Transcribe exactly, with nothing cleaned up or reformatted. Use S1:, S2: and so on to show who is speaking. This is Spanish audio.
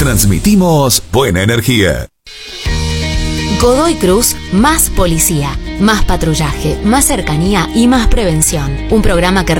S1: Transmitimos buena energía.
S2: Godoy Cruz, más policía, más patrullaje, más cercanía y más prevención. Un programa que